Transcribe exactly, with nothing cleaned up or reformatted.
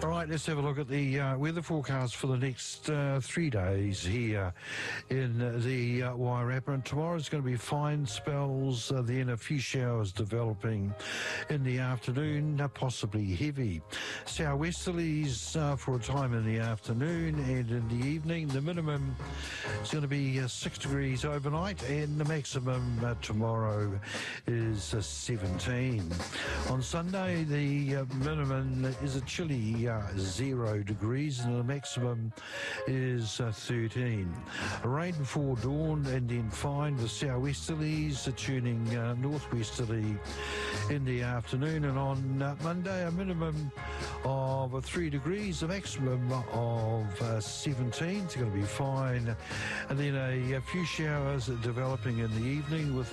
All right, let's have a look at the uh, weather forecast for the next uh, three days here in uh, the uh, Wairarapa. And tomorrow's going to be fine spells, uh, then a few showers developing in the afternoon, uh, possibly heavy. Southwesterlies uh, for a time in the afternoon and in the evening. The minimum is going to be uh, six degrees overnight, and the maximum uh, tomorrow is uh, seventeen. On Sunday, the uh, minimum is a chilly uh, zero degrees, and the maximum is uh, thirteen. Rain before dawn and then fine. The southwesterlies are turning uh, northwesterly in the afternoon, and on uh, Monday, a minimum of uh, three degrees, a maximum of uh, seventeen. It's going to be fine, and then a, a few showers developing in the evening with